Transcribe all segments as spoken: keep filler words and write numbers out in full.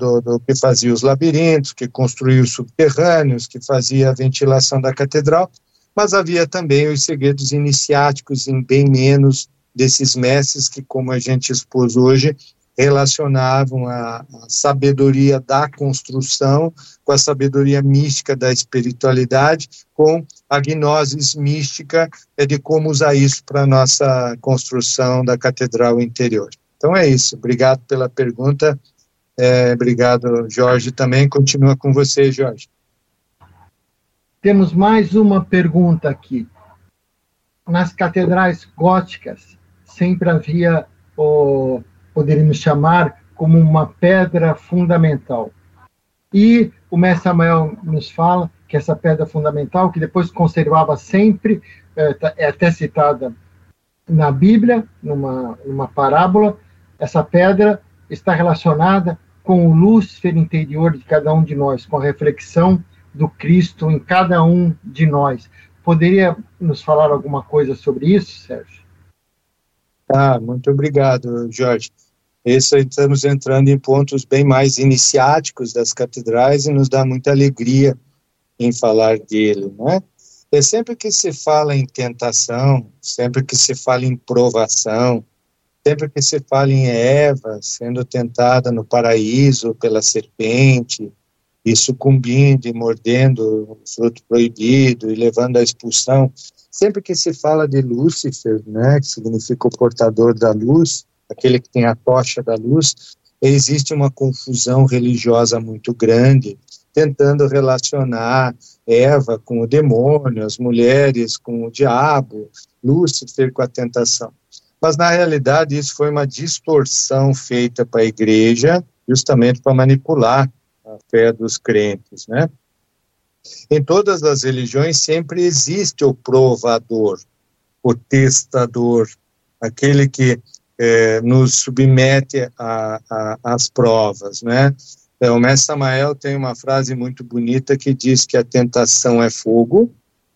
do, do que fazia os labirintos, que construía os subterrâneos, que fazia a ventilação da catedral, mas havia também os segredos iniciáticos em bem menos desses mestres que, como a gente expôs hoje, relacionavam a, a sabedoria da construção com a sabedoria mística da espiritualidade, com a gnosis mística de como usar isso para a nossa construção da catedral interior. Então é isso, obrigado pela pergunta, é, obrigado Jorge também, continua com você, Jorge. Temos mais uma pergunta aqui. Nas catedrais góticas sempre havia o, poderíamos chamar como uma pedra fundamental. E o mestre Samael nos fala que essa pedra fundamental, que depois conservava sempre, é até citada na Bíblia, numa, numa parábola, essa pedra está relacionada com o Lúcifer interior de cada um de nós, com a reflexão do Cristo em cada um de nós. Poderia nos falar alguma coisa sobre isso, Sérgio? Ah, muito obrigado, Jorge. Esse, estamos entrando em pontos bem mais iniciáticos das catedrais e nos dá muita alegria em falar dele, né? É sempre que se fala em tentação, sempre que se fala em provação, sempre que se fala em Eva sendo tentada no paraíso pela serpente, e sucumbindo e mordendo o fruto proibido e levando à expulsão, sempre que se fala de Lúcifer, né, que significa o portador da luz, aquele que tem a tocha da luz, existe uma confusão religiosa muito grande, tentando relacionar Eva com o demônio, as mulheres com o diabo, Lúcifer com a tentação. Mas, na realidade, isso foi uma distorção feita para a igreja, justamente para manipular a fé dos crentes, né? Em todas as religiões sempre existe o provador, o testador, aquele que é, nos submete às provas, né? O mestre Samael tem uma frase muito bonita que diz que a tentação é fogo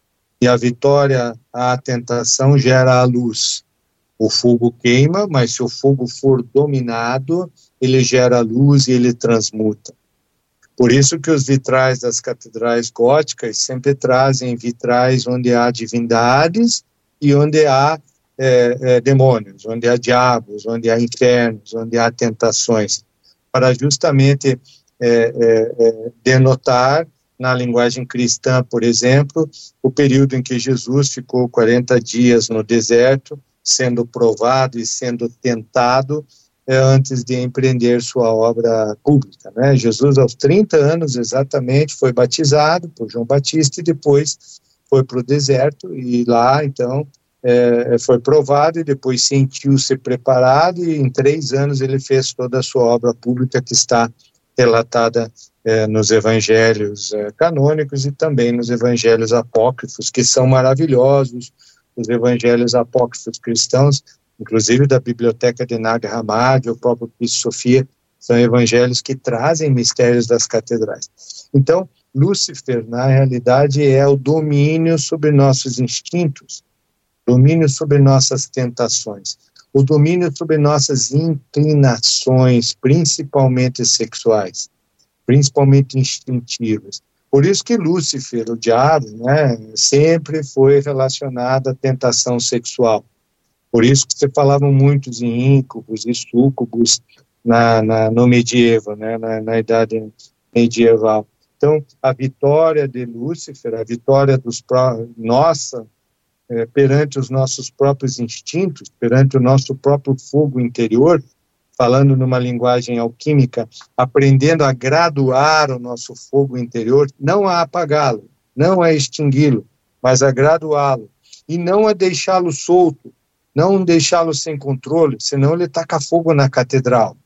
e a vitória à tentação gera a luz. O fogo queima, mas se o fogo for dominado, ele gera luz e ele transmuta. Por isso que os vitrais das catedrais góticas sempre trazem vitrais onde há divindades e onde há é, é, demônios, onde há diabos, onde há infernos, onde há tentações, para justamente é, é, é, denotar, na linguagem cristã, por exemplo, o período em que Jesus ficou quarenta dias no deserto, sendo provado e sendo tentado, é, antes de empreender sua obra pública, né? Jesus, aos trinta anos exatamente, foi batizado por João Batista e depois foi para o deserto e lá, então, é, foi provado e depois sentiu-se preparado e em três anos ele fez toda a sua obra pública que está relatada é, nos evangelhos é, canônicos e também nos evangelhos apócrifos, que são maravilhosos, os evangelhos apócrifos cristãos, inclusive da biblioteca de Nag Hammadi, o próprio Cristo Sofia, são evangelhos que trazem mistérios das catedrais. Então, Lúcifer, na realidade, é o domínio sobre nossos instintos, domínio sobre nossas tentações, o domínio sobre nossas inclinações, principalmente sexuais, principalmente instintivas. Por isso que Lúcifer, o diabo, né, sempre foi relacionado à tentação sexual. Por isso que se falavam muitos em íncubos e súcubos na, na, no medievo, né, na, na idade medieval. Então, a vitória de Lúcifer, a vitória dos pró- nossa, é, perante os nossos próprios instintos, perante o nosso próprio fogo interior, falando numa linguagem alquímica, aprendendo a graduar o nosso fogo interior, não a apagá-lo, não a extingui-lo, mas a graduá-lo, e não a deixá-lo solto, não deixá-lo sem controle, senão ele taca fogo na catedral,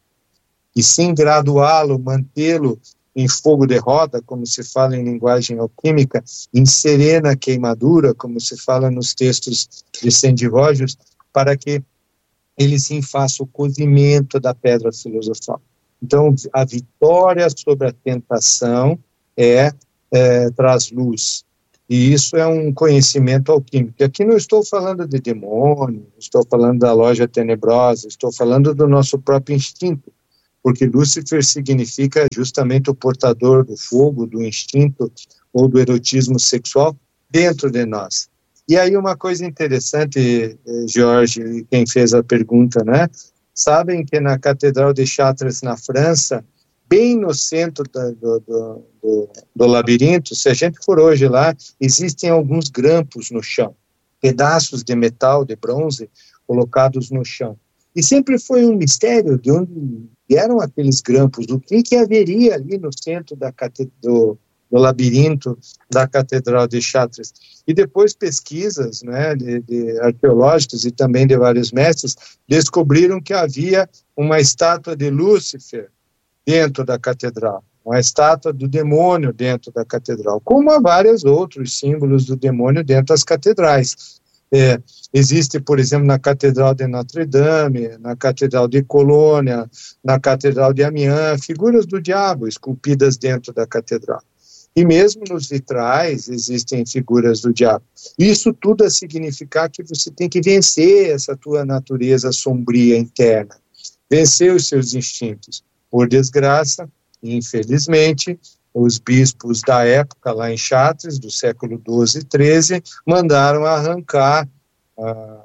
e sim graduá-lo, mantê-lo em fogo de roda, como se fala em linguagem alquímica, em serena queimadura, como se fala nos textos de Sendivógios, para que ele sim faça o cozimento da pedra filosofal. Então, a vitória sobre a tentação é, é, traz luz. E isso é um conhecimento alquímico. Aqui não estou falando de demônio, estou falando da loja tenebrosa, estou falando do nosso próprio instinto. porque Lúcifer significa justamente o portador do fogo, do instinto ou do erotismo sexual dentro de nós. E aí uma coisa interessante, Jorge, quem fez a pergunta, né? Sabem que na Catedral de Chartres, na França, bem no centro do, do, do, do labirinto, se a gente for hoje lá, existem alguns grampos no chão, pedaços de metal, de bronze, colocados no chão. E sempre foi um mistério de onde vieram aqueles grampos, o que, que haveria ali no centro da do, do labirinto da Catedral de Chartres. E depois pesquisas, né, de, de arqueológicas e também de vários mestres descobriram que havia uma estátua de Lúcifer dentro da catedral, uma estátua do demônio dentro da catedral, como há vários outros símbolos do demônio dentro das catedrais. É, existe, por exemplo, na Catedral de Notre-Dame, na Catedral de Colônia, na Catedral de Amiens, figuras do diabo esculpidas dentro da catedral. E mesmo nos vitrais existem figuras do diabo. Isso tudo a significar que você tem que vencer essa tua natureza sombria interna, vencer os seus instintos. Por desgraça, infelizmente, os bispos da época, lá em Chartres, do século doze e treze, mandaram arrancar a,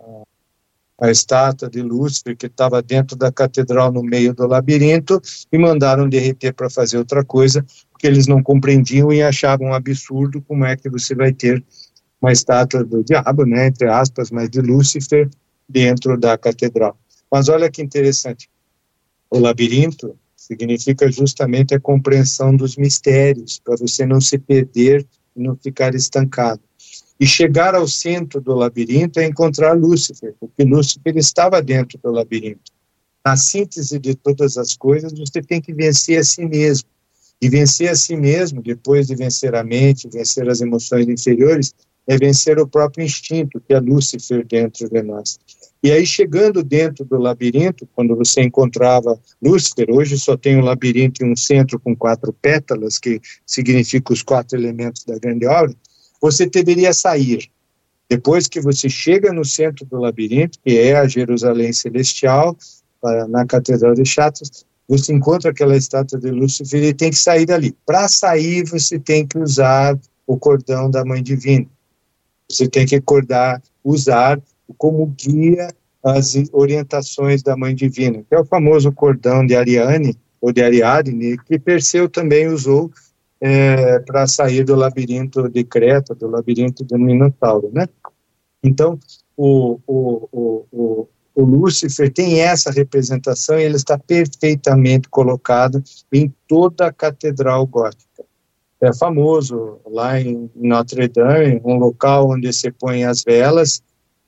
a estátua de Lúcifer, que estava dentro da catedral, no meio do labirinto, e mandaram derreter para fazer outra coisa, porque eles não compreendiam e achavam um absurdo como é que você vai ter uma estátua do diabo, né, entre aspas, mas de Lúcifer, dentro da catedral. Mas olha que interessante, o labirinto significa justamente a compreensão dos mistérios, para você não se perder e não ficar estancado. E chegar ao centro do labirinto é encontrar Lúcifer, porque Lúcifer estava dentro do labirinto. Na síntese de todas as coisas, você tem que vencer a si mesmo. E vencer a si mesmo, depois de vencer a mente, vencer as emoções inferiores, é vencer o próprio instinto, que é Lúcifer dentro de nós. E aí, chegando dentro do labirinto, quando você encontrava Lúcifer, hoje só tem um labirinto e um centro com quatro pétalas, que significa os quatro elementos da grande obra, você deveria sair. Depois que você chega no centro do labirinto, que é a Jerusalém Celestial, na Catedral de Chartres, você encontra aquela estátua de Lúcifer e tem que sair dali. Para sair, você tem que usar o cordão da Mãe Divina. Você tem que acordar, usar como guia as orientações da Mãe Divina, que é o famoso cordão de Ariane, ou de Ariadne, que Perseu também usou é, para sair do labirinto de Creta, do labirinto do Minotauro, né? Então, o, o, o, o, o Lúcifer tem essa representação e ele está perfeitamente colocado em toda a catedral gótica. É famoso lá em Notre-Dame, um local onde se põem as velas,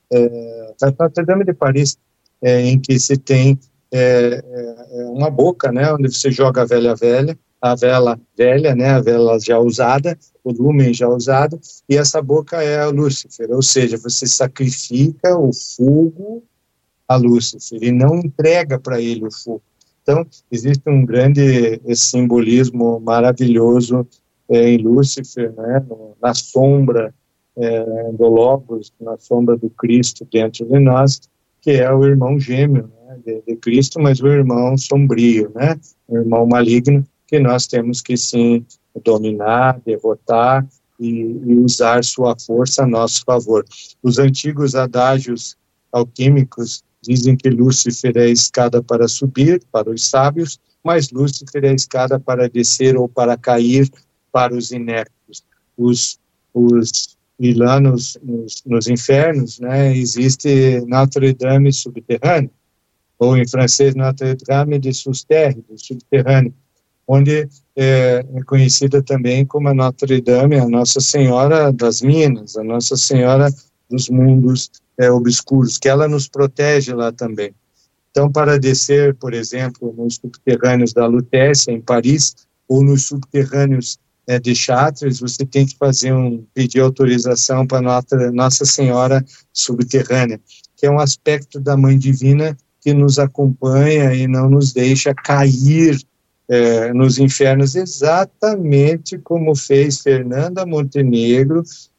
é, Notre-Dame de Paris, é, em que se tem é, é, uma boca, né, onde você joga a velha velha, a vela velha, né, a vela já usada, o lumen já usado, e essa boca é a Lúcifer, ou seja, você sacrifica o fogo a Lúcifer e não entrega para ele o fogo. Então, existe um grande simbolismo maravilhoso é, em Lúcifer, né, no, na sombra é, do Logos, na sombra do Cristo dentro de nós, que é o irmão gêmeo, né, de, de Cristo, mas o irmão sombrio, né, o irmão maligno, que nós temos que sim dominar, derrotar e, e usar sua força a nosso favor. Os antigos adágios alquímicos dizem que Lúcifer é a escada para subir, para os sábios, mas Lúcifer é a escada para descer ou para cair para os ineptos. Os, os e lá nos, nos, nos infernos, né, existe Notre-Dame subterrâneo, ou em francês Notre-Dame de Sousterre, do subterrâneo, onde é, é conhecida também como a Notre-Dame, a Nossa Senhora das Minas, a Nossa Senhora dos mundos é, obscuros, que ela nos protege lá também. Então, para descer, por exemplo, nos subterrâneos da Lutécia, em Paris, ou nos subterrâneos é, de Chartres, você tem que fazer um, pedir autorização para Nossa, Nossa Senhora Subterrânea, que é um aspecto da Mãe Divina que nos acompanha e não nos deixa cair é, nos infernos, exatamente como fez Fernanda Montenegro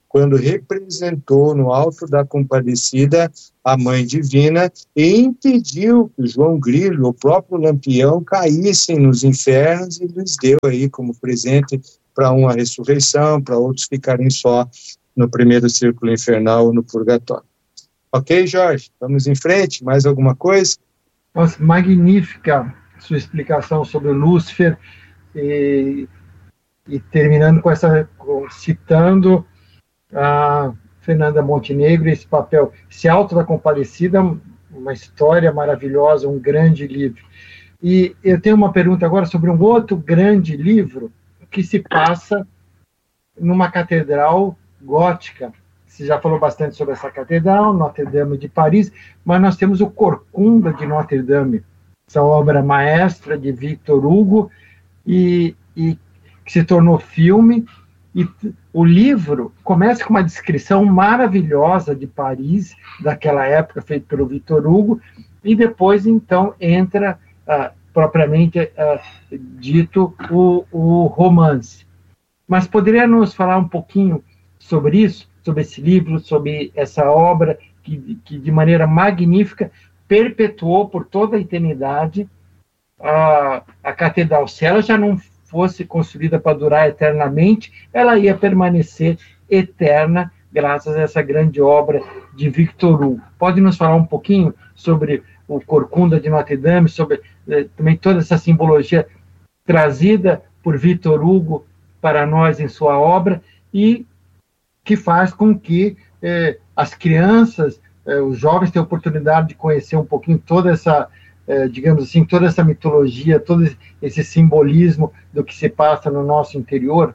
quando representou no Alto da Compadecida a Mãe Divina e impediu que João Grilo, o próprio Lampião, caíssem nos infernos e lhes deu aí como presente para um a ressurreição, para outros ficarem só no primeiro círculo infernal ou no purgatório. Ok, Jorge? Vamos em frente? Mais alguma coisa? Nossa, magnífica sua explicação sobre o Lúcifer e, e terminando com essa, citando a Fernanda Montenegro, esse papel, esse Alto da Compadecida, uma história maravilhosa, um grande livro. E eu tenho uma pergunta agora sobre um outro grande livro que se passa numa catedral gótica. Você já falou bastante sobre essa catedral, Notre-Dame de Paris, mas nós temos o Corcunda de Notre-Dame, essa obra maestra de Victor Hugo, e, e que se tornou filme. E o livro começa com uma descrição maravilhosa de Paris, daquela época, feito pelo Victor Hugo, e depois, então, entra, ah, propriamente ah, dito, o, o romance. Mas poderia nos falar um pouquinho sobre isso, sobre esse livro, sobre essa obra que, que de maneira magnífica, perpetuou por toda a eternidade a, a catedral. Se ela já não fosse construída para durar eternamente, ela ia permanecer eterna, graças a essa grande obra de Victor Hugo. Pode nos falar um pouquinho sobre o Corcunda de Notre-Dame, sobre eh, também toda essa simbologia trazida por Victor Hugo para nós em sua obra, e que faz com que eh, as crianças, eh, os jovens tenham a oportunidade de conhecer um pouquinho toda essa, eh, digamos assim, toda essa mitologia, todo esse simbolismo do que se passa no nosso interior?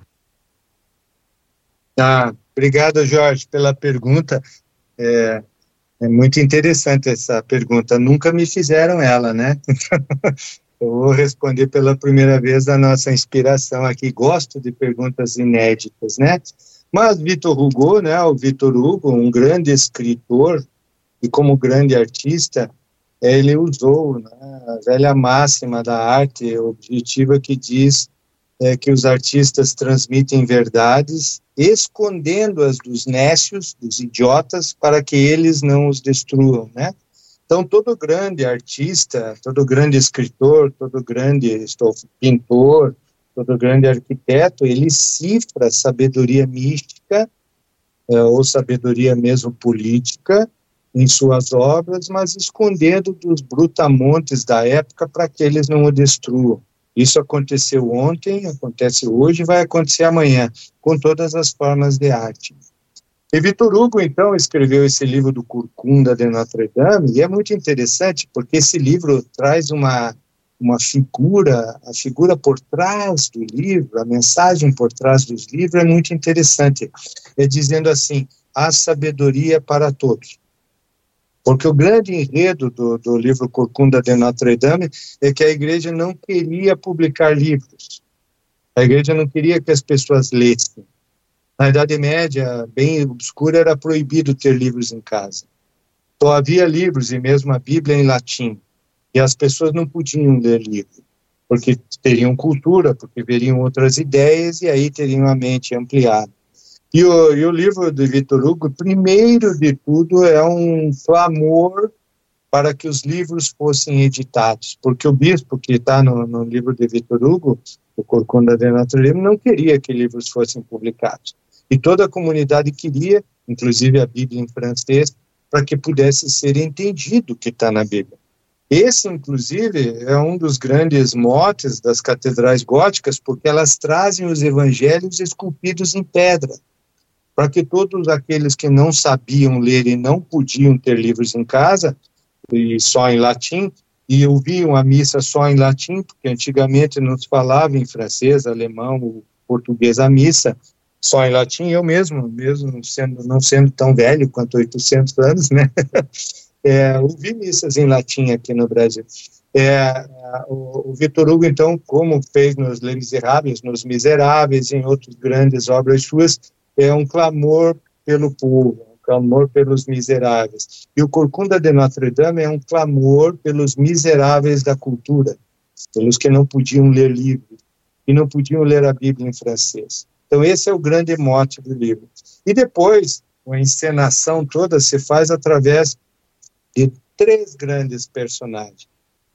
Ah, obrigado, Jorge, pela pergunta. É, é muito interessante essa pergunta. Nunca me fizeram ela, né? Eu vou responder pela primeira vez a nossa inspiração aqui. Gosto de perguntas inéditas, né? Mas Victor Hugo, né, o Victor Hugo, um grande escritor e como grande artista, ele usou, né, a velha máxima da arte objetiva que diz é, que os artistas transmitem verdades, escondendo-as dos nécios, dos idiotas, para que eles não os destruam, né? Então, todo grande artista, todo grande escritor, todo grande estou, pintor, todo grande arquiteto, ele cifra sabedoria mística, é, ou sabedoria mesmo política, em suas obras, mas escondendo dos brutamontes da época para que eles não o destruam. Isso aconteceu ontem, acontece hoje e vai acontecer amanhã, com todas as formas de arte. E Victor Hugo, então, escreveu esse livro do Corcunda de Notre-Dame, e é muito interessante, porque esse livro traz uma, uma figura, a figura por trás do livro, a mensagem por trás dos livros é muito interessante, é dizendo assim, a sabedoria para todos. Porque o grande enredo do, do livro Corcunda de Notre-Dame é que a igreja não queria publicar livros. A igreja não queria que as pessoas lessem. Na Idade Média, bem obscura, era proibido ter livros em casa. Só havia livros, e mesmo a Bíblia em latim. E as pessoas não podiam ler livro, porque teriam cultura, porque veriam outras ideias, e aí teriam a mente ampliada. E o, e o livro de Victor Hugo, primeiro de tudo, é um clamor para que os livros fossem editados, porque o bispo que está no, no livro de Victor Hugo, o Corcunda de Notre-Dame, não queria que livros fossem publicados. E toda a comunidade queria, inclusive a Bíblia em francês, para que pudesse ser entendido o que está na Bíblia. Esse, inclusive, é um dos grandes motes das catedrais góticas, porque elas trazem os evangelhos esculpidos em pedra, para que todos aqueles que não sabiam ler e não podiam ter livros em casa, e só em latim, e ouviam a missa só em latim, porque antigamente não se falava em francês, alemão ou português a missa, só em latim. Eu mesmo, mesmo sendo, não sendo tão velho quanto oitocentos anos, né, é, ouvi missas em latim aqui no Brasil. É, o, o Victor Hugo, então, como fez nos Les Misérables, nos Miseráveis e em outras grandes obras suas, é um clamor pelo povo, um clamor pelos miseráveis. E o Corcunda de Notre-Dame é um clamor pelos miseráveis da cultura, pelos que não podiam ler livros e não podiam ler a Bíblia em francês. Então esse é o grande mote do livro. E depois, a encenação toda se faz através de três grandes personagens.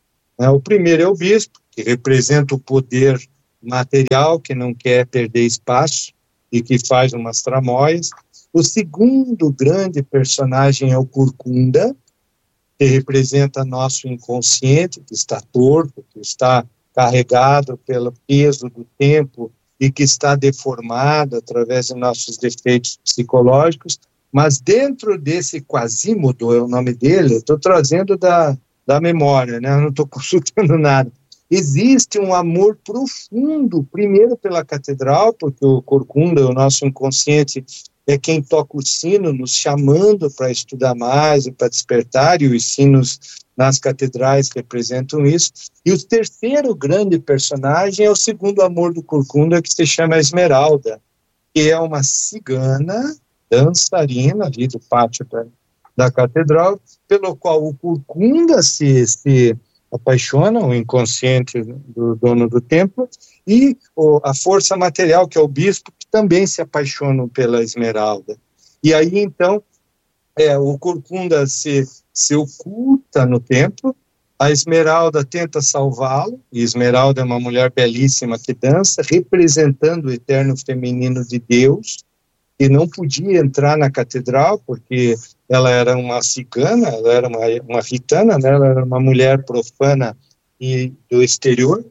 O primeiro é o bispo, que representa o poder material, que não quer perder espaço e que faz umas tramóias. O segundo grande personagem é o Corcunda, que representa nosso inconsciente, que está torto, que está carregado pelo peso do tempo e que está deformado através de nossos defeitos psicológicos. Mas dentro desse Quasimodo, é o nome dele, eu estou trazendo da, da memória, né? Eu não estou consultando nada. Existe um amor profundo, primeiro pela catedral, porque o Corcunda, o nosso inconsciente, é quem toca o sino, nos chamando para estudar mais e para despertar, e os sinos nas catedrais representam isso. E o terceiro grande personagem é o segundo amor do Corcunda, que se chama Esmeralda, que é uma cigana, dançarina ali do pátio da, da catedral, pelo qual o Corcunda se... se apaixona, o inconsciente do dono do templo, e o, a força material, que é o bispo, que também se apaixona pela Esmeralda. E aí, então, é, o Corcunda se, se oculta no templo, a Esmeralda tenta salvá-lo, e Esmeralda é uma mulher belíssima que dança, representando o eterno feminino de Deus, e não podia entrar na catedral, porque ela era uma cigana, ela era uma, uma gitana, né? Ela era uma mulher profana e do exterior.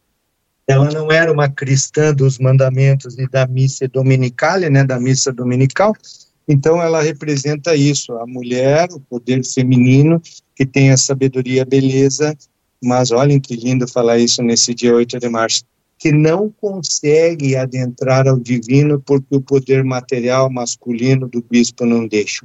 Ela não era uma cristã dos mandamentos e da missa dominical, né? Da missa dominical. Então ela representa isso, a mulher, o poder feminino, que tem a sabedoria e a beleza, mas olhem que lindo falar isso nesse dia oito de março, que não consegue adentrar ao divino porque o poder material masculino do bispo não deixa.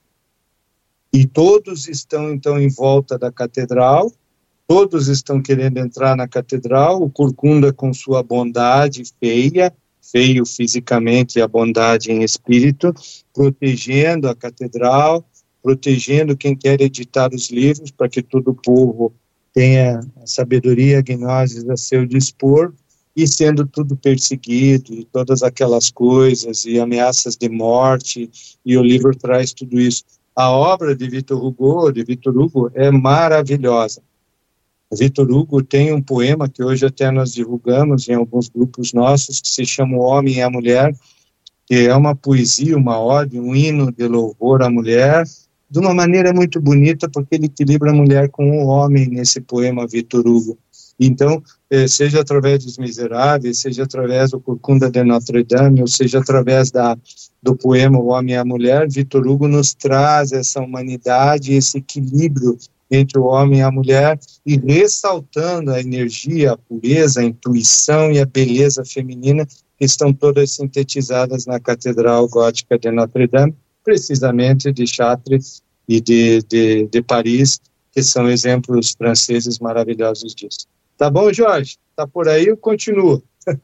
E todos estão, então, em volta da catedral, todos estão querendo entrar na catedral, o Corcunda com sua bondade feia, feio fisicamente e a bondade em espírito, protegendo a catedral, protegendo quem quer editar os livros, para que todo o povo tenha a sabedoria e a gnose a seu dispor, e sendo tudo perseguido, e todas aquelas coisas, e ameaças de morte, e o livro traz tudo isso. A obra de Victor Hugo, de Victor Hugo é maravilhosa. Victor Hugo tem um poema que hoje até nós divulgamos em alguns grupos nossos, que se chama O Homem e a Mulher, que é uma poesia, uma ode, um hino de louvor à mulher, de uma maneira muito bonita, porque ele equilibra a mulher com o homem nesse poema Victor Hugo. Então, eh, seja através dos Miseráveis, seja através do Corcunda de Notre Dame, ou seja através da, do poema O Homem e a Mulher, Victor Hugo nos traz essa humanidade, esse equilíbrio entre o homem e a mulher, e ressaltando a energia, a pureza, a intuição e a beleza feminina, que estão todas sintetizadas na Catedral Gótica de Notre Dame, precisamente de Chartres e de, de, de Paris, que são exemplos franceses maravilhosos disso. Tá bom, Jorge? Tá por aí? Eu continuo.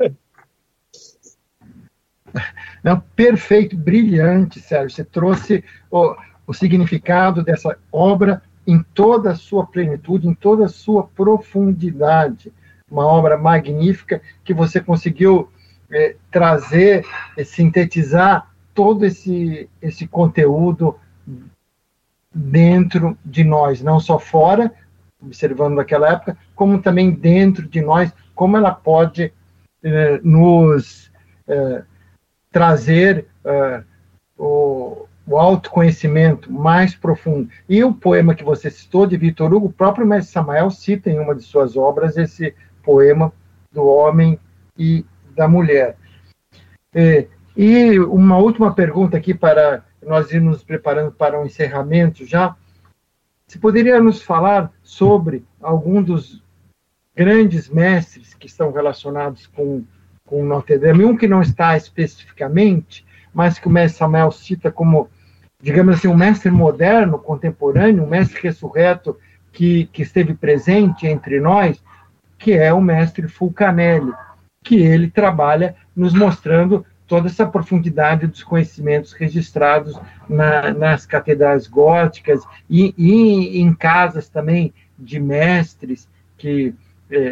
Não, perfeito, brilhante, Sérgio. Você trouxe o, o significado dessa obra em toda a sua plenitude, em toda a sua profundidade. Uma obra magnífica que você conseguiu é, trazer, é, sintetizar todo esse, esse conteúdo dentro de nós, não só fora, observando naquela época, como também dentro de nós, como ela pode eh, nos eh, trazer eh, o, o autoconhecimento mais profundo. E o poema que você citou, de Victor Hugo, o próprio Mestre Samael cita em uma de suas obras esse poema do homem e da mulher. Eh, e uma última pergunta aqui para nós irmos nos preparando para um encerramento já. Você poderia nos falar sobre algum dos grandes mestres que estão relacionados com, com Notre Dame? Um que não está especificamente, mas que o mestre Samael cita como, digamos assim, um mestre moderno, contemporâneo, um mestre ressurreto que, que esteve presente entre nós, que é o mestre Fulcanelli, que ele trabalha nos mostrando toda essa profundidade dos conhecimentos registrados na, nas catedrais góticas e, e em casas também de mestres que é,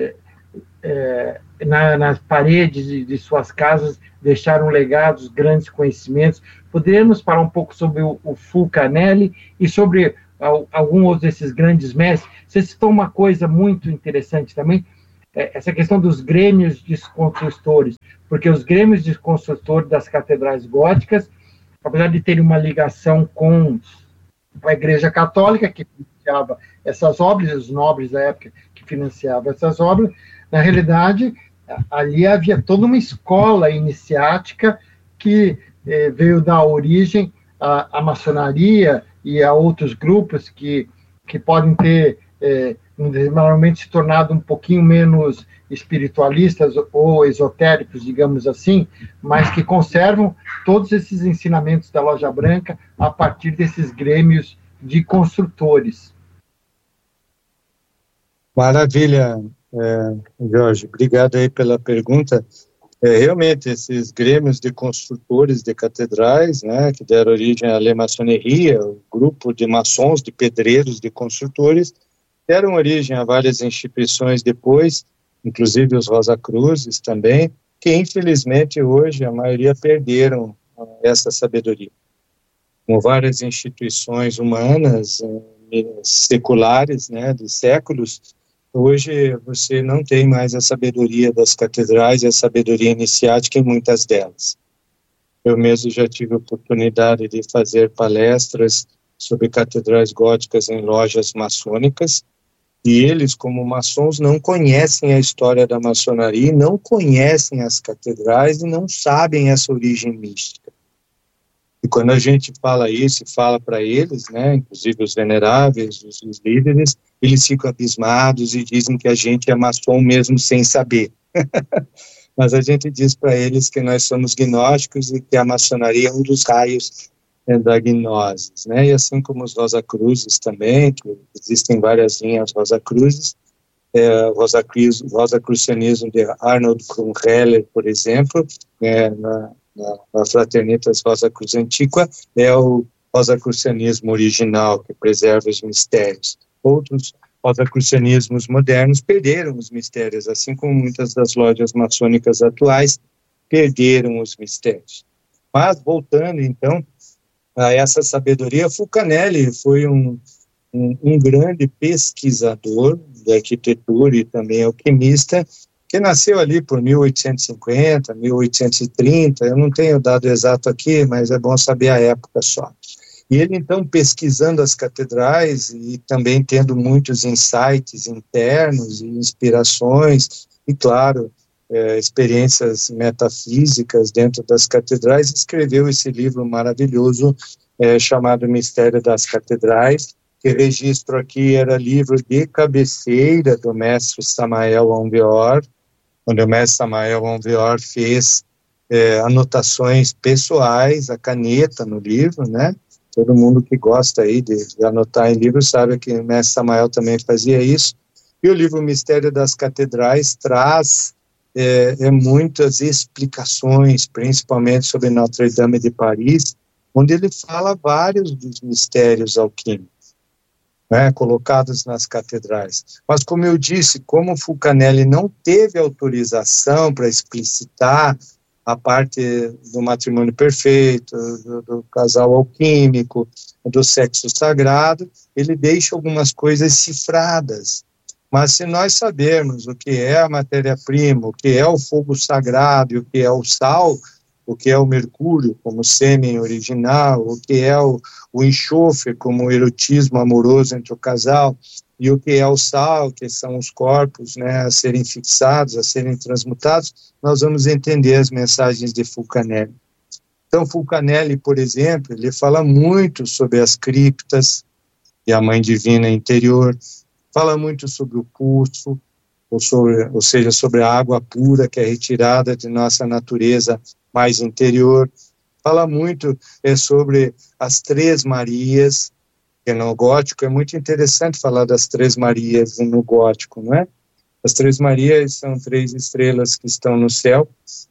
é, na, nas paredes de, de suas casas, deixaram legados, grandes conhecimentos. Poderíamos falar um pouco sobre o, o Fulcanelli e sobre alguns desses grandes mestres? Você citou uma coisa muito interessante também, essa questão dos grêmios de construtores, porque os grêmios de construtores das catedrais góticas, apesar de terem uma ligação com a Igreja Católica, que financiava essas obras, os nobres da época que financiavam essas obras, na realidade, ali havia toda uma escola iniciática que eh, veio dar origem à, à maçonaria e a outros grupos que, que podem ter eh, normalmente se tornado um pouquinho menos espiritualistas ou esotéricos, digamos assim, mas que conservam todos esses ensinamentos da Loja Branca a partir desses grêmios de construtores. Maravilha, é, Jorge. Obrigado aí pela pergunta. É, realmente, esses grêmios de construtores de catedrais, né, que deram origem à Le Maçonnerie, o grupo de maçons, de pedreiros, de construtores, deram origem a várias instituições depois, inclusive os Rosa Cruzes também, que infelizmente hoje a maioria perderam essa sabedoria. Com várias instituições humanas, seculares, né, de séculos, hoje você não tem mais a sabedoria das catedrais e a sabedoria iniciática em muitas delas. Eu mesmo já tive a oportunidade de fazer palestras sobre catedrais góticas em lojas maçônicas, e eles, como maçons, não conhecem a história da maçonaria, não conhecem as catedrais e não sabem essa origem mística. E quando a gente fala isso e fala para eles, né, inclusive os veneráveis, os, os líderes, eles ficam abismados e dizem que a gente é maçom mesmo sem saber. Mas a gente diz para eles que nós somos gnósticos e que a maçonaria é um dos raios da gnose, né? E assim como os Rosa Cruzes também, que existem várias linhas Rosa Cruzes, é, Rosa Cruz, Rosa Crucianismo de Arnold Krumheller, por exemplo, é, na, na, na Fraternitas Rosa Cruz Antiqua, é o Rosa Crucianismo original, que preserva os mistérios. Outros Rosa Crucianismos modernos perderam os mistérios, assim como muitas das lojas maçônicas atuais perderam os mistérios. Mas, voltando, então, a essa sabedoria, Fulcanelli foi um, um, um grande pesquisador de arquitetura e também alquimista, que nasceu ali por mil oitocentos e cinquenta, mil oitocentos e trinta, eu não tenho o dado exato aqui, mas é bom saber a época só. E ele, então, pesquisando as catedrais e também tendo muitos insights internos e inspirações, e, claro, É, experiências metafísicas dentro das catedrais, escreveu esse livro maravilhoso é, chamado Mistério das Catedrais, que registro aqui era livro de cabeceira do mestre Samael Aun Weor, onde o mestre Samael Aun Weor fez é, anotações pessoais, a caneta no livro, né? Todo mundo que gosta aí de, de anotar em livro sabe que o mestre Samael também fazia isso. E o livro Mistério das Catedrais traz É, é muitas explicações, principalmente sobre Notre-Dame de Paris, onde ele fala vários dos mistérios alquímicos, né, colocados nas catedrais. Mas, como eu disse, como Fulcanelli não teve autorização para explicitar a parte do matrimônio perfeito, do, do casal alquímico, do sexo sagrado, ele deixa algumas coisas cifradas. Mas se nós sabermos o que é a matéria-prima, o que é o fogo sagrado, o que é o sal, o que é o mercúrio como sêmen original, o que é o, o enxofre como o erotismo amoroso entre o casal, e o que é o sal, que são os corpos, né, a serem fixados, a serem transmutados, nós vamos entender as mensagens de Fulcanelli. Então, Fulcanelli, por exemplo, ele fala muito sobre as criptas e a Mãe Divina interior, fala muito sobre o pulso, ou, sobre, ou seja, sobre a água pura que é retirada de nossa natureza mais interior. Fala muito é, sobre as Três Marias, que no gótico é muito interessante falar das Três Marias no gótico, não é? As Três Marias são três estrelas que estão no céu,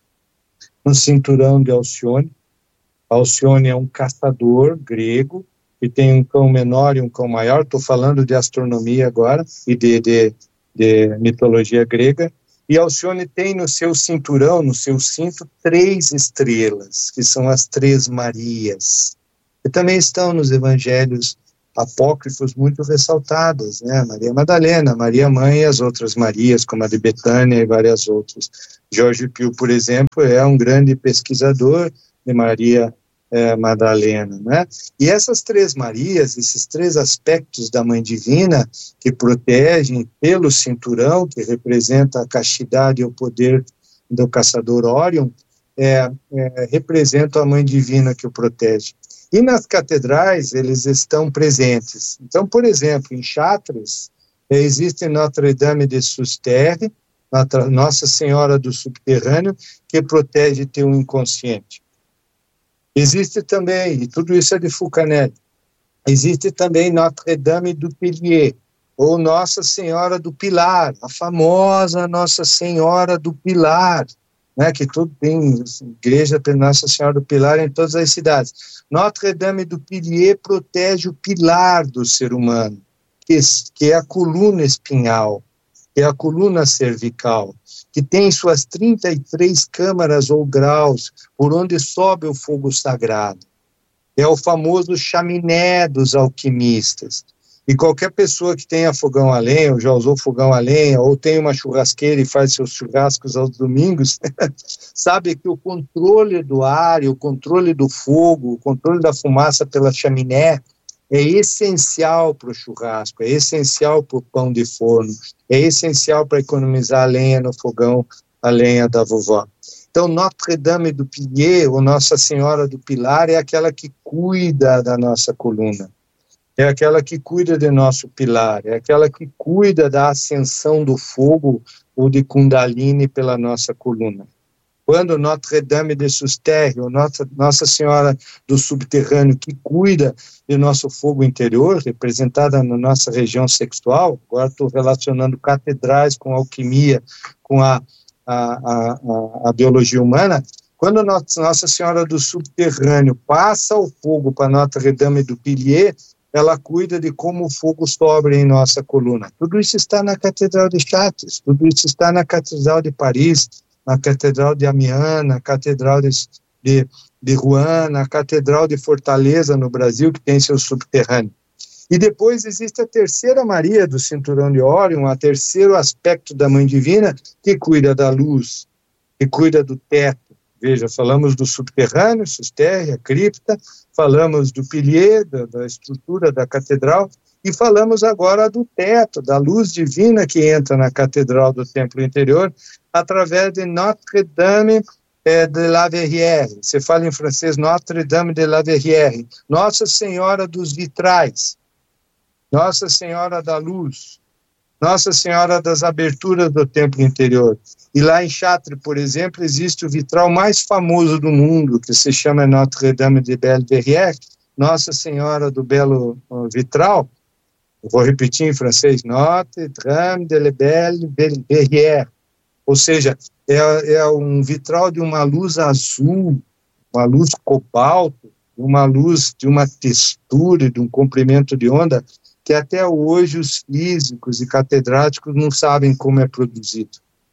no cinturão de Alcione. Alcione é um caçador grego, que tem um cão menor e um cão maior. Estou falando de astronomia agora e de, de, de mitologia grega, E Alcione tem no seu cinturão, no seu cinto, três estrelas, que são as Três Marias, que também estão nos evangelhos apócrifos muito ressaltadas, né? Maria Madalena, Maria Mãe e as outras Marias, como a de Betânia e várias outras. Jorge Pio, por exemplo, é um grande pesquisador de Maria é, Madalena, né? E essas Três Marias, esses três aspectos da Mãe Divina, que protegem pelo cinturão, que representa a castidade e o poder do caçador Órion, é, é, representam a Mãe Divina que o protege. E nas catedrais eles estão presentes. Então, por exemplo, em Chartres, existe Notre-Dame de Sousterre, Nossa Senhora do Subterrâneo, que protege teu inconsciente. Existe também, e tudo isso é de Fulcanelli, existe também Notre-Dame du Pilier, ou Nossa Senhora do Pilar, a famosa Nossa Senhora do Pilar, né, que tudo tem igreja de Nossa Senhora do Pilar em todas as cidades. Notre-Dame du Pilier protege o pilar do ser humano, que, que é a coluna espinhal, que é a coluna cervical, que tem suas trinta e três câmaras ou graus, por onde sobe o fogo sagrado. É o famoso chaminé dos alquimistas. E qualquer pessoa que tenha fogão a lenha, ou já usou fogão a lenha, ou tem uma churrasqueira e faz seus churrascos aos domingos, sabe que o controle do ar e o controle do fogo, o controle da fumaça pela chaminé é essencial para o churrasco, é essencial para o pão de forno, é essencial para economizar a lenha no fogão, a lenha da vovó. Então, Notre-Dame du Pilier, ou Nossa Senhora do Pilar, é aquela que cuida da nossa coluna. É aquela que cuida de nosso pilar, é aquela que cuida da ascensão do fogo ou de Kundalini pela nossa coluna. Quando Notre-Dame de Sousterre, ou Nossa, Nossa Senhora do Subterrâneo, que cuida do nosso fogo interior, representada na nossa região sexual, agora estou relacionando catedrais com alquimia, com a, a, a, a, a biologia humana. Quando Nossa Senhora do Subterrâneo passa o fogo para Notre-Dame du Pilier, ela cuida de como o fogo sobe em nossa coluna. Tudo isso está na Catedral de Chartres, tudo isso está na Catedral de Paris, na Catedral de Amiens, na Catedral de, de, de Rouen, na Catedral de Fortaleza, no Brasil, que tem seu subterrâneo. E depois existe a terceira Maria do Cinturão de Órion, o terceiro aspecto da Mãe Divina, que cuida da luz, que cuida do teto. Veja, falamos do subterrâneo, Sousterre, a cripta, falamos do pilier, da, da estrutura da catedral, e falamos agora do teto, da luz divina que entra na catedral do templo interior, através de Notre-Dame eh, de la Verrière. Você fala em francês Notre-Dame de la Verrière, Nossa Senhora dos Vitrais, Nossa Senhora da Luz, Nossa Senhora das Aberturas do templo interior. E lá em Chartres, por exemplo, existe o vitral mais famoso do mundo, que se chama Notre-Dame de Belle Verrière, Nossa Senhora do Belo Vitral. Eu vou repetir em francês, Notre-Dame de la Belle Verrière. Ou seja, é, é um vitral de uma luz azul, uma luz cobalto, uma luz de uma textura e de um comprimento de onda que até hoje os físicos e catedráticos não sabem como é produzido.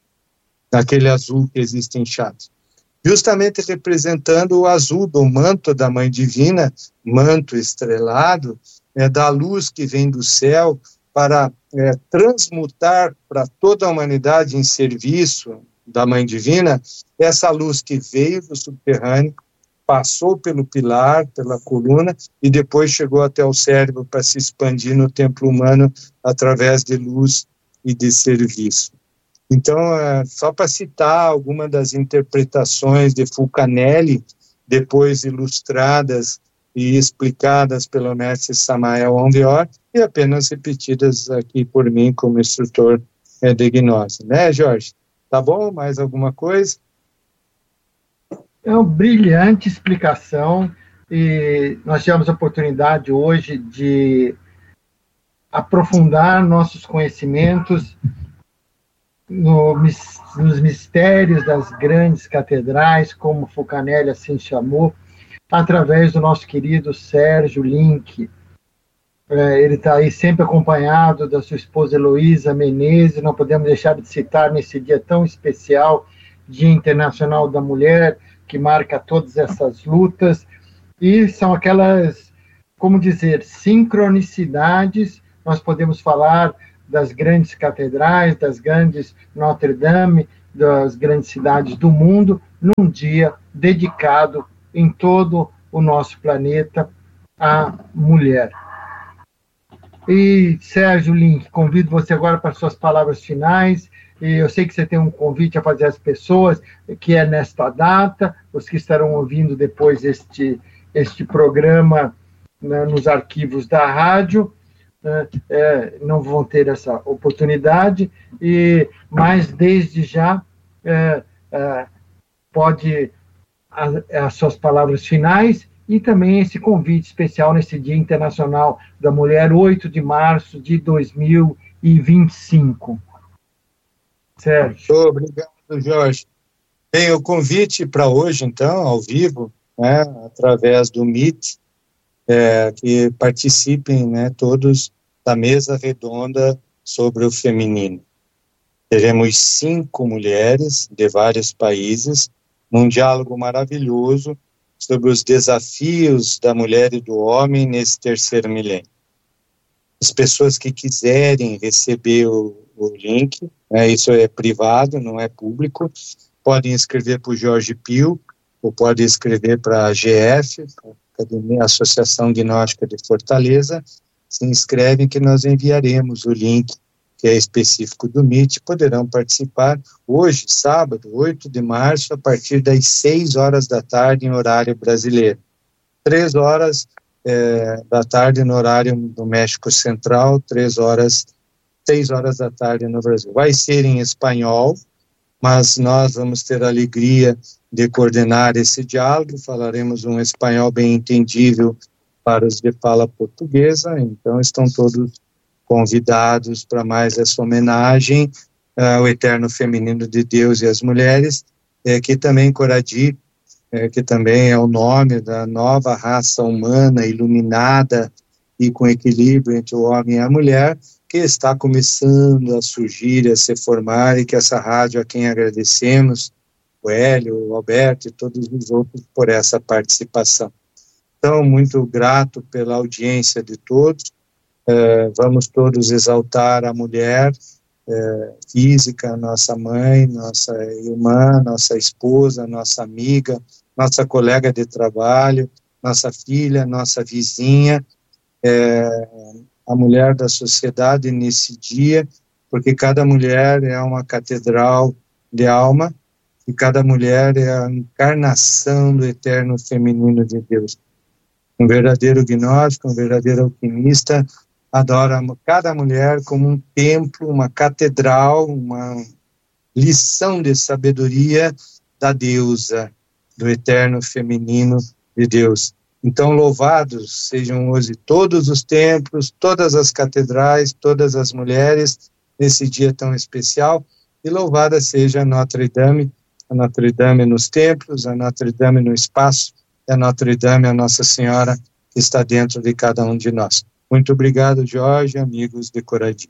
Aquele azul que existe em Chartres. Justamente representando o azul do manto da Mãe Divina, manto estrelado, é, da luz que vem do céu para é, transmutar para toda a humanidade em serviço da Mãe Divina, essa luz que veio do subterrâneo, passou pelo pilar, pela coluna, e depois chegou até o cérebro para se expandir no templo humano através de luz e de serviço. Então, só para citar algumas das interpretações de Fulcanelli, depois ilustradas e explicadas pelo mestre Samael Aunvior, e apenas repetidas aqui por mim como instrutor de gnose. Né, Jorge? Tá bom? Mais alguma coisa? É uma brilhante explicação, e nós tivemos a oportunidade hoje de aprofundar nossos conhecimentos no, nos mistérios das grandes catedrais, como Fulcanelli assim chamou, através do nosso querido Sérgio Link. É, ele está aí sempre acompanhado da sua esposa Heloísa Menezes. Não podemos deixar de citar nesse dia tão especial, Dia Internacional da Mulher, que marca todas essas lutas. E são aquelas, como dizer, sincronicidades. Nós podemos falar das grandes catedrais, das grandes Notre Dame, das grandes cidades do mundo, num dia dedicado em todo o nosso planeta à mulher. E, Sérgio Link, convido você agora para suas palavras finais. E eu sei que você tem um convite a fazer às pessoas, que é nesta data, os que estarão ouvindo depois este, este programa, né, nos arquivos da rádio, né, é, não vão ter essa oportunidade, e, mas desde já é, é, pode as, as suas palavras finais, e também esse convite especial nesse Dia Internacional da Mulher, oito de março de dois mil e vinte e cinco. Sérgio. Obrigado, Jorge. Bem, o convite para hoje, então, ao vivo, né, através do Meet, é, que participem, né, todos da mesa redonda sobre o feminino. Teremos cinco mulheres de vários países, num diálogo maravilhoso sobre os desafios da mulher e do homem nesse terceiro milênio. As pessoas que quiserem receber o, o link, né, isso é privado, não é público, podem escrever para o Jorge Pio, ou podem escrever para a G F, a Associação Gnóstica de Fortaleza, se inscrevem que nós enviaremos o link que é específico do Meet, poderão participar hoje, sábado, oito de março, a partir das seis horas da tarde, em horário brasileiro. três horas é, da tarde no horário do México Central, três horas, seis horas da tarde no Brasil. Vai ser em espanhol, mas nós vamos ter a alegria de coordenar esse diálogo, falaremos um espanhol bem entendível para os de fala portuguesa, então estão todos convidados para mais essa homenagem uh, ao eterno feminino de Deus e as mulheres, é, que também Coradi, é, que também é o nome da nova raça humana iluminada e com equilíbrio entre o homem e a mulher, que está começando a surgir, a se formar, e que essa rádio, a quem agradecemos, o Hélio, o Alberto e todos os outros por essa participação. Então, muito grato pela audiência de todos. Uh, vamos todos exaltar a mulher uh, física, nossa mãe, nossa irmã, nossa esposa, nossa amiga, nossa colega de trabalho, nossa filha, nossa vizinha, uh, a mulher da sociedade nesse dia, porque cada mulher é uma catedral de alma e cada mulher é a encarnação do eterno feminino de Deus. Um verdadeiro gnóstico, um verdadeiro alquimista, adora cada mulher como um templo, uma catedral, uma lição de sabedoria da deusa, do eterno feminino de Deus. Então, louvados sejam hoje todos os templos, todas as catedrais, todas as mulheres, nesse dia tão especial, e louvada seja a Notre Dame, a Notre Dame nos templos, a Notre Dame no espaço, e a Notre Dame, a Nossa Senhora, que está dentro de cada um de nós. Muito obrigado, Jorge, amigos de Coradi.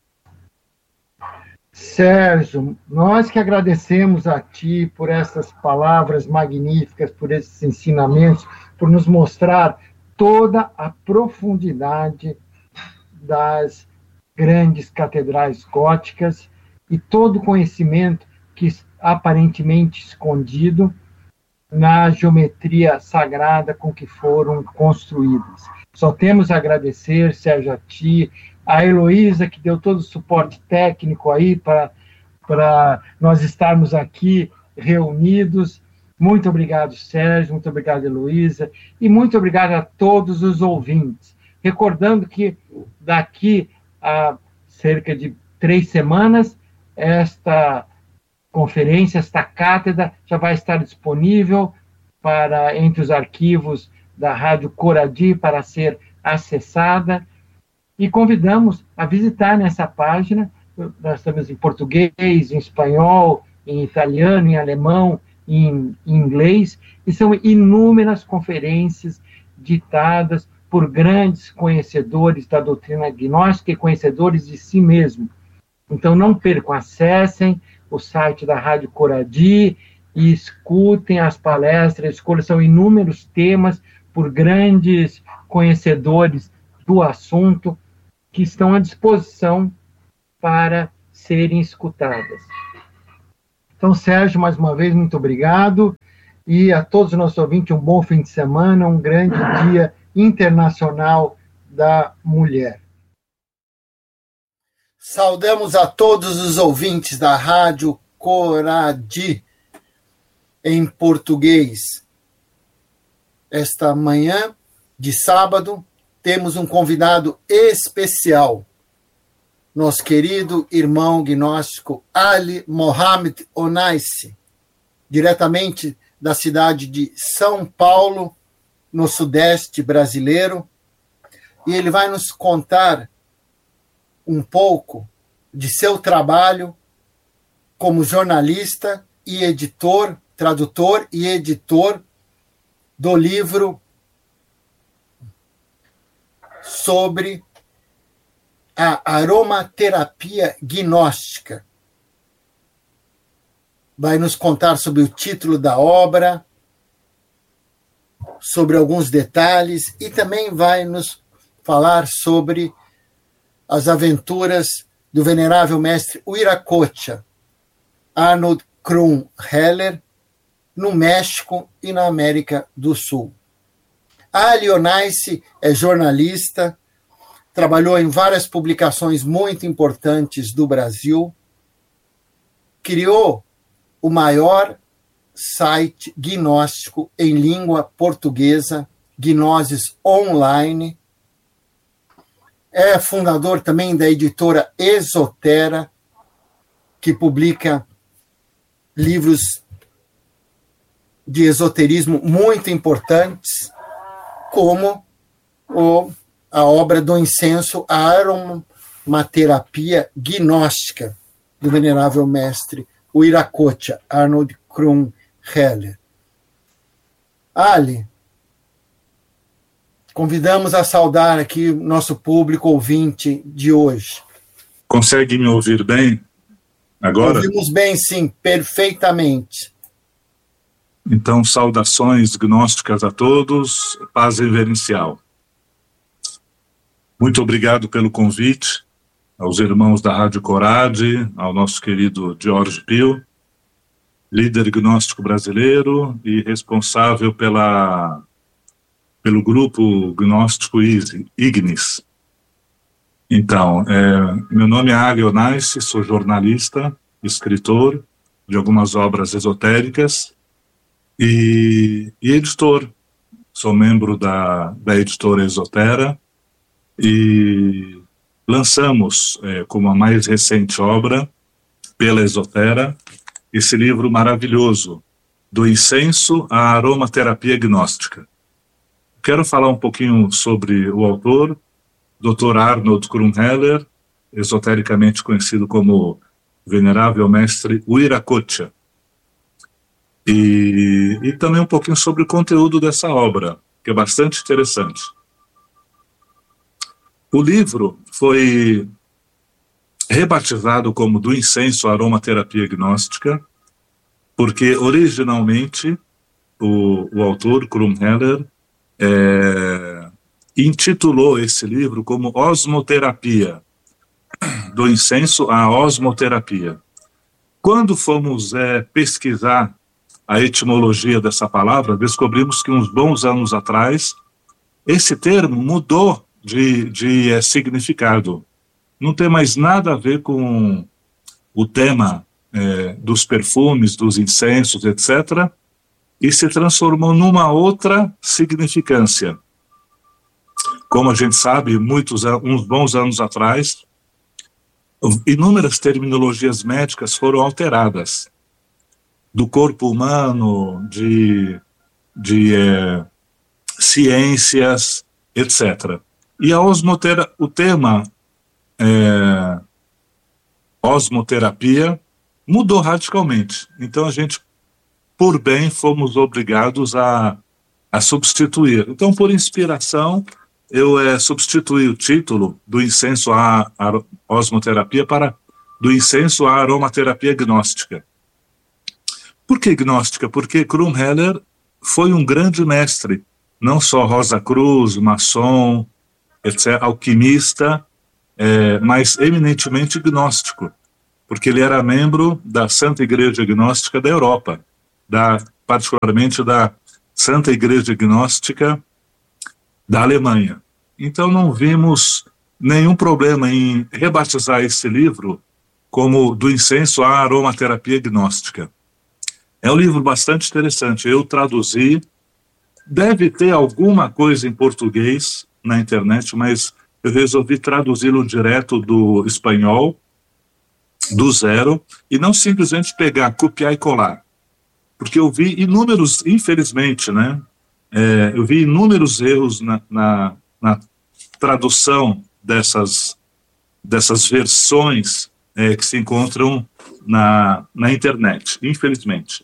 Sérgio, nós que agradecemos a ti por essas palavras magníficas, por esses ensinamentos, por nos mostrar toda a profundidade das grandes catedrais góticas e todo o conhecimento que aparentemente escondido na geometria sagrada com que foram construídas. Só temos a agradecer, Sérgio, a ti, a Heloísa, que deu todo o suporte técnico aí para para nós estarmos aqui reunidos. Muito obrigado, Sérgio, muito obrigado, Heloísa, e muito obrigado a todos os ouvintes. Recordando que daqui a cerca de três semanas, esta conferência, esta cátedra já vai estar disponível para, entre os arquivos da Rádio Coradi, para ser acessada, e convidamos a visitar nessa página. Nós estamos em português, em espanhol, em italiano, em alemão, em, em inglês, e são inúmeras conferências ditadas por grandes conhecedores da doutrina gnóstica e conhecedores de si mesmo. Então, não percam, acessem o site da Rádio Coradi e escutem as palestras, escolham, são inúmeros temas por grandes conhecedores do assunto que estão à disposição para serem escutadas. Então, Sérgio, mais uma vez, muito obrigado. E a todos os nossos ouvintes, um bom fim de semana, um grande Dia Internacional da Mulher. Saudamos a todos os ouvintes da Rádio Coradi em português. Esta manhã de sábado, temos um convidado especial, nosso querido irmão gnóstico Ali Mohamed Onaisi, diretamente da cidade de São Paulo, no sudeste brasileiro, e ele vai nos contar um pouco de seu trabalho como jornalista e editor, tradutor e editor do livro sobre a aromaterapia gnóstica. Vai nos contar sobre o título da obra, sobre alguns detalhes, e também vai nos falar sobre as aventuras do venerável mestre Wiracocha, Arnold Krumm-Heller, no México e na América do Sul. Ali Onaisi é jornalista, trabalhou em várias publicações muito importantes do Brasil, criou o maior site gnóstico em língua portuguesa, Gnoses Online, é fundador também da editora Esotera, que publica livros de esoterismo muito importantes, como o, a obra do incenso, a aromaterapia gnóstica, do venerável mestre Wiracocha, Arnold Krumm-Heller. Ali, convidamos a saudar aqui o nosso público ouvinte de hoje. Consegue me ouvir bem agora? Ouvimos bem, sim, perfeitamente. Então, saudações gnósticas a todos, paz reverencial. Muito obrigado pelo convite aos irmãos da Rádio Coradi, ao nosso querido Jorge Pio, líder gnóstico brasileiro e responsável pela, pelo grupo gnóstico Ignis. Então, é, meu nome é Ali Onaisi, sou jornalista, escritor de algumas obras esotéricas, E, e editor. Sou membro da, da editora Esotera e lançamos, é, como a mais recente obra, pela Esotera, esse livro maravilhoso, Do Incenso à Aromaterapia Gnóstica. Quero falar um pouquinho sobre o autor, doutor Arnold Krumm-Heller, esotericamente conhecido como Venerável Mestre Wiracocha. E, e também um pouquinho sobre o conteúdo dessa obra, que é bastante interessante. O livro foi rebatizado como Do Incenso à Aromaterapia Gnóstica, porque originalmente o, o autor, Krumm-Heller, é, intitulou esse livro como Osmoterapia, Do Incenso à Osmoterapia. Quando fomos é, pesquisar a etimologia dessa palavra, descobrimos que uns bons anos atrás, esse termo mudou de, de é, significado. Não tem mais nada a ver com o tema é, dos perfumes, dos incensos, etcétera, e se transformou numa outra significância. Como a gente sabe, muitos, uns bons anos atrás, inúmeras terminologias médicas foram alteradas. Do corpo humano, de, de é, ciências, etcétera. E a osmotera, o tema é, osmoterapia mudou radicalmente. Então a gente, por bem, fomos obrigados a, a substituir. Então, por inspiração, eu é, substituí o título do incenso à, à osmoterapia para do incenso à aromaterapia gnóstica. Por que gnóstica? Porque Krumheller foi um grande mestre, não só Rosa Cruz, maçom, etcétera, alquimista, é, mas eminentemente gnóstico, porque ele era membro da Santa Igreja Gnóstica da Europa, da, particularmente da Santa Igreja Gnóstica da Alemanha. Então não vimos nenhum problema em rebatizar esse livro como Do Incenso à Aromaterapia Gnóstica. É um livro bastante interessante, eu traduzi, deve ter alguma coisa em português na internet, mas eu resolvi traduzi-lo direto do espanhol, do zero, e não simplesmente pegar, copiar e colar. Porque eu vi inúmeros, infelizmente, né, é, eu vi inúmeros erros na, na, na tradução dessas, dessas versões é, que se encontram na, na internet, infelizmente.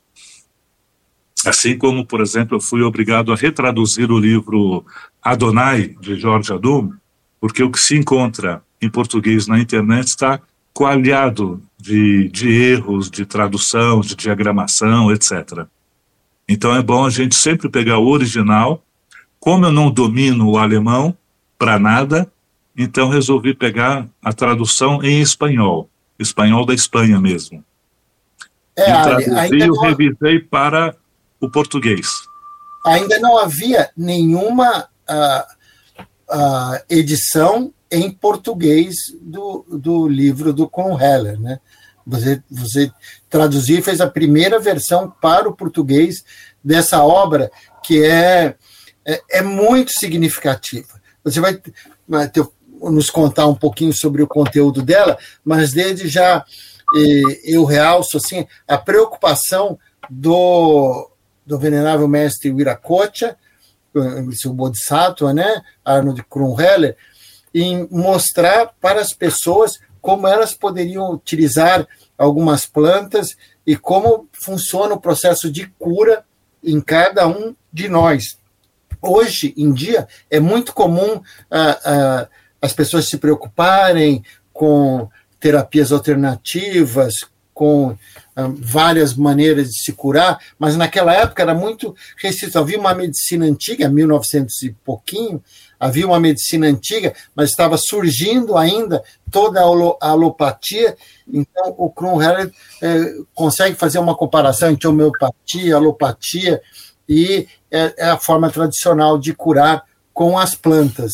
Assim como, por exemplo, eu fui obrigado a retraduzir o livro Adonai, de George Adum, porque o que se encontra em português na internet está coalhado de, de erros, de tradução, de diagramação, etcétera. Então é bom a gente sempre pegar o original. Como eu não domino o alemão para nada, então resolvi pegar a tradução em espanhol, espanhol da Espanha mesmo. É, e traduzi e não... revisei para o português. Ainda não havia nenhuma uh, uh, edição em português do, do livro do Krumheller, né? Você, você traduziu e fez a primeira versão para o português dessa obra, que é, é, é muito significativa. Você vai, vai ter, nos contar um pouquinho sobre o conteúdo dela, mas desde já eh, eu realço assim, a preocupação do, do venerável mestre Viracocha, o Bodhisattva, né, Arnold Krumheller, em mostrar para as pessoas como elas poderiam utilizar algumas plantas e como funciona o processo de cura em cada um de nós. Hoje em dia é muito comum ah, ah, as pessoas se preocuparem com terapias alternativas, com ah, várias maneiras de se curar, mas naquela época era muito restrito. Havia uma medicina antiga, mil e novecentos e pouquinho, havia uma medicina antiga, mas estava surgindo ainda toda a alopatia. Então, o Krumheller eh, consegue fazer uma comparação entre homeopatia, alopatia, e é, é a forma tradicional de curar com as plantas.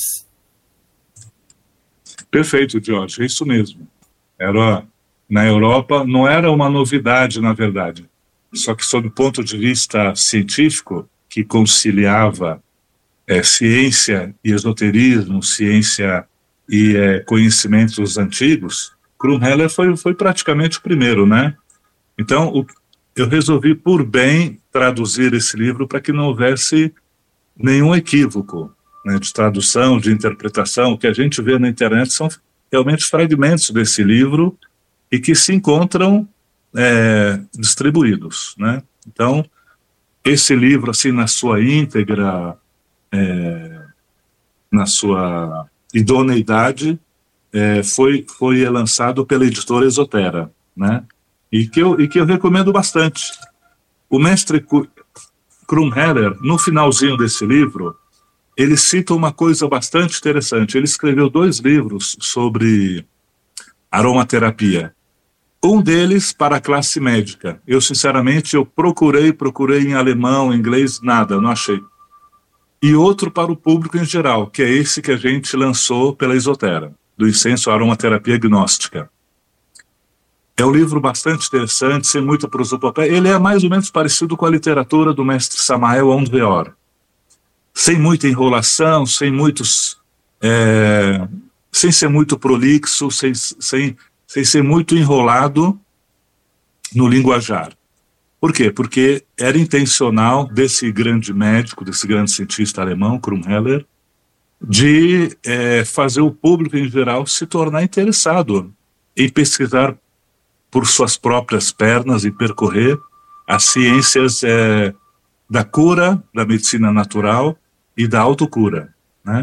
Perfeito, Jorge, é isso mesmo. Era, na Europa não era uma novidade, na verdade, só que sob o ponto de vista científico, que conciliava É, ciência e esoterismo, ciência e é, conhecimentos antigos, Krumheller foi, foi praticamente o primeiro, né? Então, o, eu resolvi por bem traduzir esse livro para que não houvesse nenhum equívoco, né, de tradução, de interpretação. O que a gente vê na internet são realmente fragmentos desse livro e que se encontram é, distribuídos, né? Então, esse livro, assim, na sua íntegra, É, na sua idoneidade, é, foi, foi lançado pela editora Esotera, né? E que eu, e que eu recomendo bastante. O mestre Krumheller, no finalzinho desse livro, ele cita uma coisa bastante interessante. Ele escreveu dois livros sobre aromaterapia. Um deles para a classe médica. Eu, sinceramente, eu procurei, procurei em alemão, em inglês, nada, não achei. E outro para o público em geral, que é esse que a gente lançou pela Esotera, do Incenso à Aromaterapia Gnóstica. É um livro bastante interessante, sem muita prosopopéia. Ele é mais ou menos parecido com a literatura do mestre Samael Aun Weor. Sem muita enrolação, sem muitos... É, sem ser muito prolixo, sem, sem, sem ser muito enrolado no linguajar. Por quê? Porque era intencional desse grande médico, desse grande cientista alemão, Krumheller, de é, fazer o público em geral se tornar interessado em pesquisar por suas próprias pernas e percorrer as ciências é, da cura, da medicina natural e da autocura, né?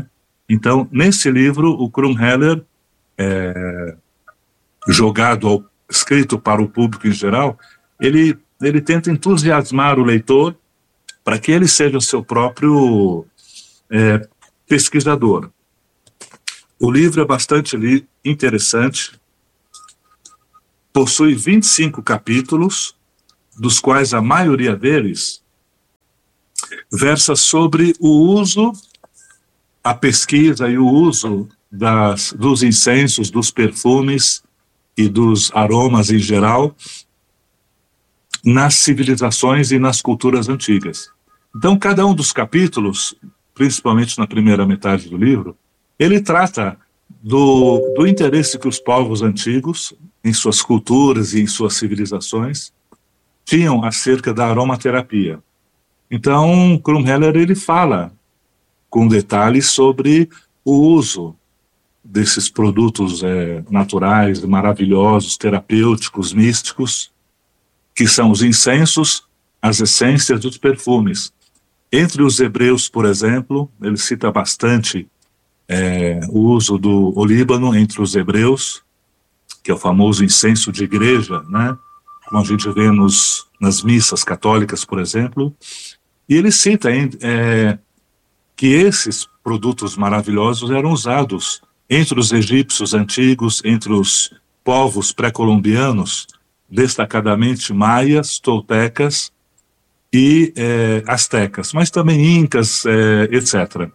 Então, nesse livro, o Krumheller, é, jogado ao, escrito para o público em geral, ele, ele tenta entusiasmar o leitor para que ele seja o seu próprio é, pesquisador. O livro é bastante li- interessante, possui vinte e cinco capítulos, dos quais a maioria deles versa sobre o uso, a pesquisa e o uso das, dos incensos, dos perfumes e dos aromas em geral nas civilizações e nas culturas antigas. Então, cada um dos capítulos, principalmente na primeira metade do livro, ele trata do, do interesse que os povos antigos, em suas culturas e em suas civilizações, tinham acerca da aromaterapia. Então, Krumheller, ele fala com detalhes sobre o uso desses produtos é, naturais, maravilhosos, terapêuticos, místicos, que são os incensos, as essências dos perfumes. Entre os hebreus, por exemplo, ele cita bastante é, o uso do olíbano entre os hebreus, que é o famoso incenso de igreja, né? Como a gente vê nos, nas missas católicas, por exemplo. E ele cita é, que esses produtos maravilhosos eram usados entre os egípcios antigos, entre os povos pré-colombianos, destacadamente maias, toltecas e é, astecas, mas também incas, é, etcétera.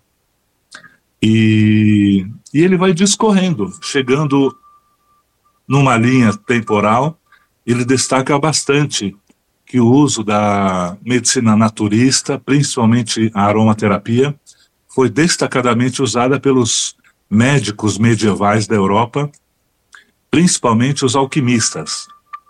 E, e ele vai discorrendo, chegando numa linha temporal. Ele destaca bastante que o uso da medicina naturista, principalmente a aromaterapia, foi destacadamente usada pelos médicos medievais da Europa, principalmente os alquimistas.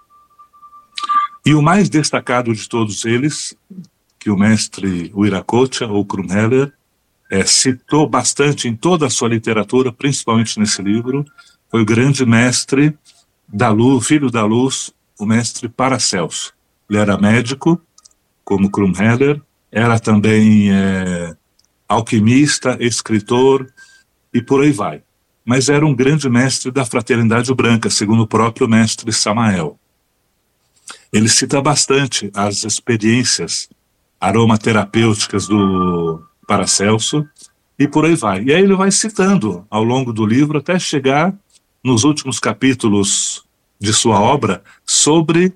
E o mais destacado de todos eles, que o mestre Viracocha, ou Krumheller, é, citou bastante em toda a sua literatura, principalmente nesse livro, foi o grande mestre da luz, filho da luz, o mestre Paracelso. Ele era médico, como Krumheller, era também é, alquimista, escritor e por aí vai. Mas era um grande mestre da Fraternidade Branca, segundo o próprio mestre Samael. Ele cita bastante as experiências aromaterapêuticas do Paracelso e por aí vai. E aí ele vai citando ao longo do livro até chegar nos últimos capítulos de sua obra sobre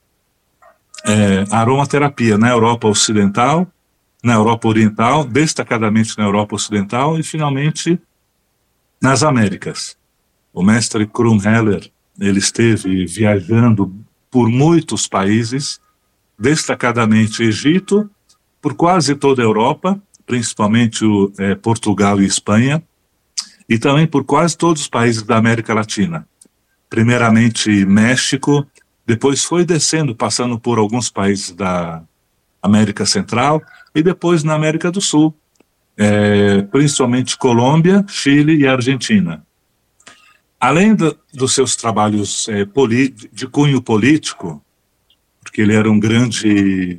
é, a aromaterapia na Europa Ocidental, na Europa Oriental, destacadamente na Europa Ocidental e finalmente nas Américas. O mestre Krumheller, ele esteve viajando por muitos países, destacadamente Egito, por quase toda a Europa, principalmente o, é, Portugal e Espanha, e também por quase todos os países da América Latina. Primeiramente México, depois foi descendo, passando por alguns países da América Central, e depois na América do Sul, é, principalmente Colômbia, Chile e Argentina. Além do, dos seus trabalhos é, de cunho político, porque ele era um grande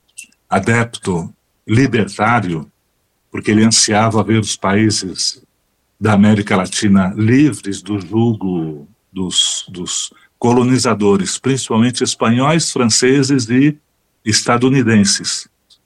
adepto libertário, porque ele ansiava ver os países da América Latina livres do jugo dos, dos colonizadores, principalmente espanhóis, franceses e estadunidenses.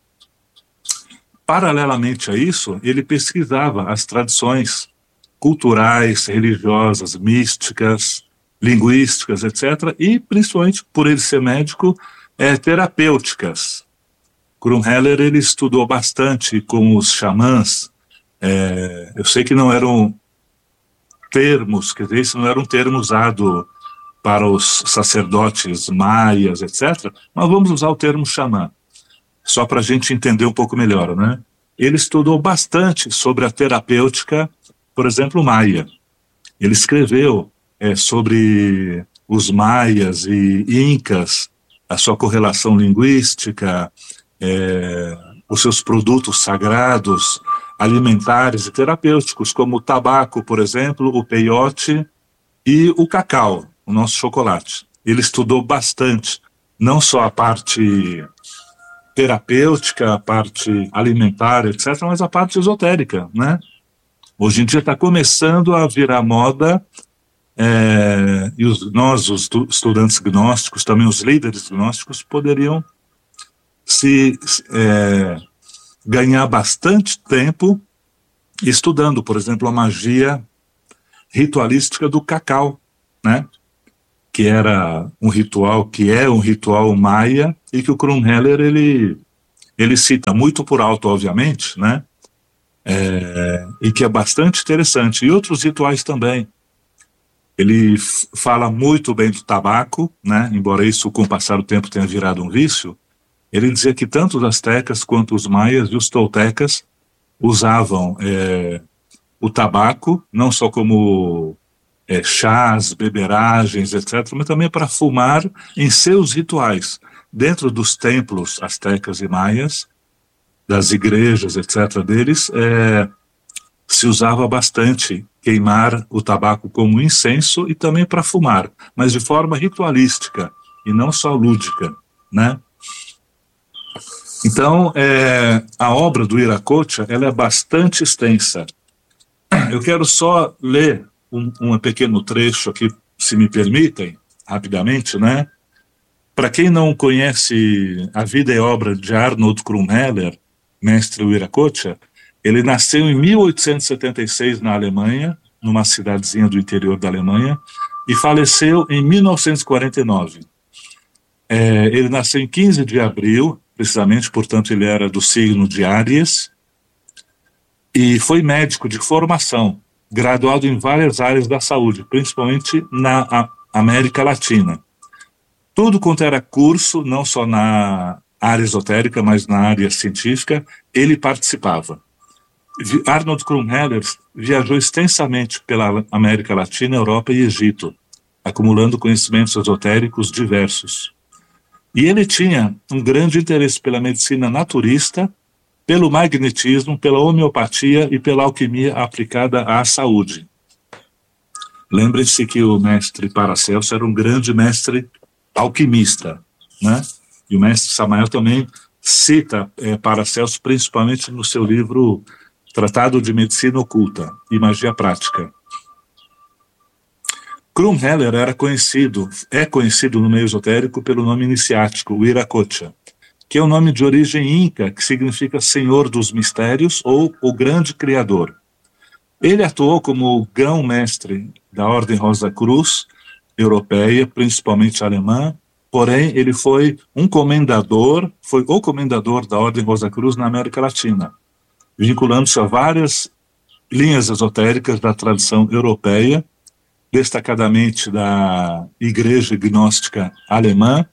Paralelamente a isso, ele pesquisava as tradições culturais, religiosas, místicas, linguísticas, etcétera, e principalmente, por ele ser médico, é, terapêuticas. Krumheller, ele estudou bastante com os xamãs. É, eu sei que não eram termos, quer dizer, isso não era um termo usado para os sacerdotes maias, etcétera, mas vamos usar o termo xamã, só para a gente entender um pouco melhor, né? Ele estudou bastante sobre a terapêutica, por exemplo, maia. Ele escreveu é, sobre os maias e incas, a sua correlação linguística, é, os seus produtos sagrados, alimentares e terapêuticos, como o tabaco, por exemplo, o peiote e o cacau, o nosso chocolate. Ele estudou bastante, não só a parte terapêutica, a parte alimentar, etcétera, mas a parte esotérica, né? Hoje em dia está começando a virar moda, é, e os, nós, os tu, estudantes gnósticos, também os líderes gnósticos, poderiam se é, ganhar bastante tempo estudando, por exemplo, a magia ritualística do cacau, né? Que era um ritual, que é um ritual maia, e que o Krumheller, ele, ele cita muito por alto, obviamente, né? É, e que é bastante interessante. E outros rituais também. Ele fala muito bem do tabaco, né? Embora isso, com o passar do tempo, tenha virado um vício. Ele dizia que tanto os astecas quanto os maias e os toltecas usavam é, o tabaco, não só como é, chás, beberagens, etcétera, mas também para fumar em seus rituais. Dentro dos templos astecas e maias, das igrejas, etcétera, deles, é, se usava bastante queimar o tabaco como incenso e também para fumar, mas de forma ritualística e não só lúdica, né? Então, é, a obra do Viracocha, ela é bastante extensa. Eu quero só ler um, um pequeno trecho aqui, se me permitem, rapidamente, né? Para quem não conhece a vida e obra de Arnold Krumheller, mestre Viracocha, ele nasceu em mil oitocentos e setenta e seis na Alemanha, numa cidadezinha do interior da Alemanha, e faleceu em mil novecentos e quarenta e nove. É, ele nasceu em quinze de abril, precisamente, portanto ele era do signo de Áries, e foi médico de formação, graduado em várias áreas da saúde, principalmente na América Latina. Tudo quanto era curso, não só na área esotérica, mas na área científica, ele participava. Arnold Krumheller viajou extensamente pela América Latina, Europa e Egito, acumulando conhecimentos esotéricos diversos. E ele tinha um grande interesse pela medicina naturista, pelo magnetismo, pela homeopatia e pela alquimia aplicada à saúde. Lembrem-se que o mestre Paracelso era um grande mestre alquimista, né? E o mestre Samael também cita é, Paracelso, principalmente no seu livro Tratado de Medicina Oculta e Magia Prática. Krumheller era conhecido, é conhecido no meio esotérico pelo nome iniciático, Viracocha, que é um nome de origem inca, que significa Senhor dos Mistérios ou o Grande Criador. Ele atuou como grão-mestre da Ordem Rosa Cruz, europeia, principalmente alemã, porém ele foi um comendador, foi o comendador da Ordem Rosa Cruz na América Latina, vinculando-se a várias linhas esotéricas da tradição europeia, destacadamente da Igreja Gnóstica Alemã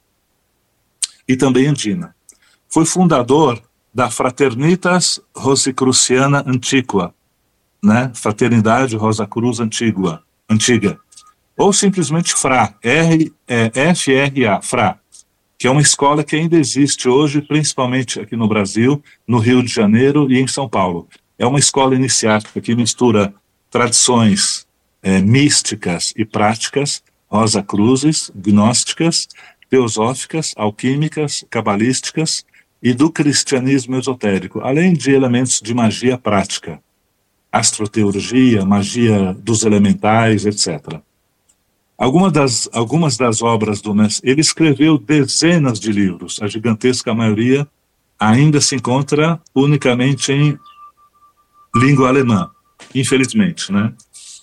e também andina. Foi fundador da Fraternitas Rosicruciana Antiqua, né? Fraternidade Rosa Cruz Antigua, Antiga, ou simplesmente F R A, R, é, F R A, F R A, que é uma escola que ainda existe hoje, principalmente aqui no Brasil, no Rio de Janeiro e em São Paulo. É uma escola iniciática que mistura tradições é, místicas e práticas, Rosa Cruzes, gnósticas, teosóficas, alquímicas, cabalísticas e do cristianismo esotérico, além de elementos de magia prática, astroteurgia, magia dos elementais, etcétera. Algumas das, algumas das obras do mestre, ele escreveu dezenas de livros, a gigantesca maioria ainda se encontra unicamente em língua alemã, infelizmente, né?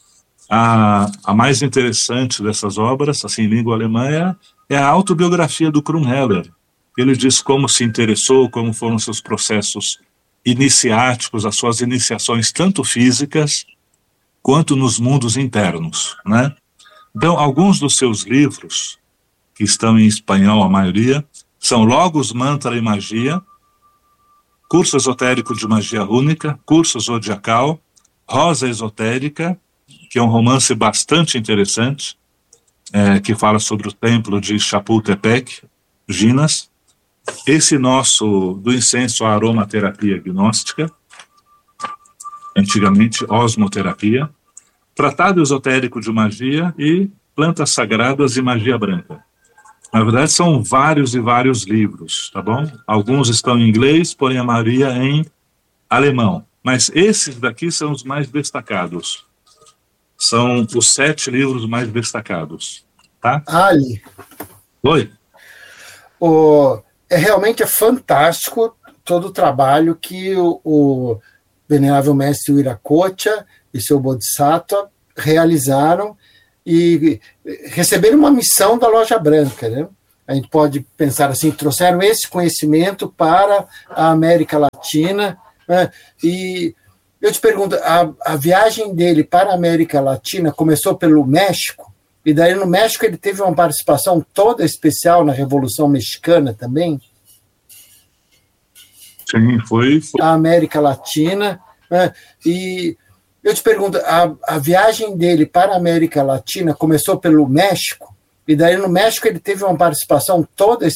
A, a mais interessante dessas obras, assim, em língua alemã, é, é a autobiografia do Krumheller. Ele diz como se interessou, como foram seus processos iniciáticos, as suas iniciações tanto físicas quanto nos mundos internos, né? Então, alguns dos seus livros, que estão em espanhol a maioria, são Logos, Mantra e Magia, Curso Esotérico de Magia Única, Curso Zodiacal, Rosa Esotérica, que é um romance bastante interessante, é, que fala sobre o templo de Chapultepec, Ginas, esse nosso do incenso à aromaterapia gnóstica, antigamente osmoterapia, Tratado Esotérico de Magia e Plantas Sagradas e Magia Branca. Na verdade, são vários e vários livros, tá bom? Alguns estão em inglês, porém a maioria em alemão, Mas esses daqui são os mais destacados. São os sete livros mais destacados. Tá? Ali. Oi? O, é realmente é fantástico todo o trabalho que o, o Venerável Mestre Viracocha e seu Bodhisattva realizaram e receberam uma missão da Loja Branca, né? A gente pode pensar assim, trouxeram esse conhecimento para a América Latina, né? E eu te pergunto, a, a viagem dele para a América Latina começou pelo México, e daí no México ele teve uma participação toda especial na Revolução Mexicana também? Sim, foi. foi. A América Latina, né? E eu te pergunto, a, a viagem dele para a América Latina começou pelo México, e daí no México ele teve uma participação toda